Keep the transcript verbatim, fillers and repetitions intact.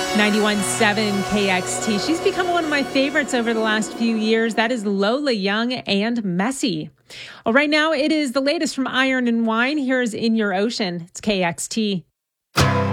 ninety-one point seven K X T. She's become one of my favorites over the last few years. That is Lola Young and Messy. Well, right now it is the latest from Iron and Wine. Here's In Your Ocean. It's K X T.